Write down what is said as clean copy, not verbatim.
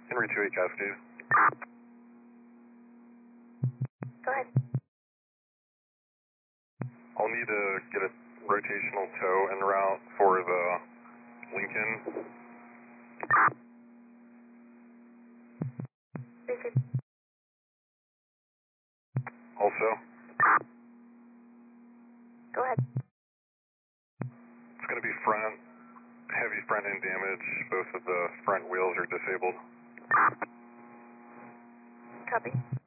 Henry 28 Cascade. Go ahead. I'll need to get a rotational tow en route for the Lincoln. Receive. Also, Go ahead. it's going to be heavy front end damage. Both of the front wheels are disabled. Copy.